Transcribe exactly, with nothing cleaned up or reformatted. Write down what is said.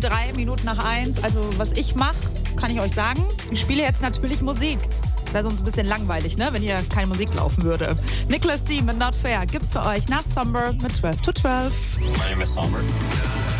drei Minuten nach eins. Also was ich mache, kann ich euch sagen. Ich spiele jetzt natürlich Musik. Wäre sonst ein bisschen langweilig, ne, wenn hier keine Musik laufen würde. Nicholas D. mit Not Fair gibt's für euch nach Somber mit zwölf to zwölf. My name is Somber.